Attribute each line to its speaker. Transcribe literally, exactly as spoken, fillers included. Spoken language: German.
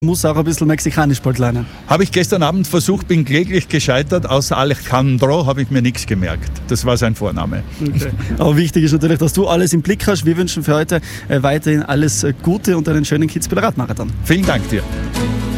Speaker 1: Muss auch ein bisschen mexikanisch bald lernen.
Speaker 2: Habe ich gestern Abend versucht, bin kläglich gescheitert. Außer Alejandro habe ich mir nichts gemerkt. Das war sein Vorname.
Speaker 1: Okay. Aber wichtig ist natürlich, dass du alles im Blick hast. Wir wünschen für heute weiterhin alles Gute und einen schönen Kitzbüheler Radmarathon.
Speaker 2: Vielen Dank dir.